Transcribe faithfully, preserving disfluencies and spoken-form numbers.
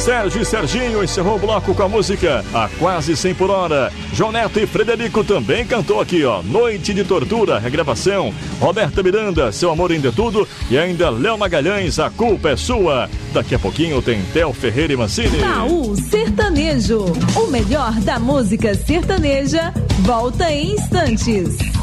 Sérgio e Serginho encerrou o bloco com a música A Quase cem por hora. João Neto e Frederico também cantou aqui, ó, Noite de Tortura, regravação. Roberta Miranda, Seu Amor Ainda é Tudo. E ainda Léo Magalhães, A Culpa é Sua. Daqui a pouquinho tem Theo Ferreira e Mancini. Baú Sertanejo, o melhor da música sertaneja, volta em instantes.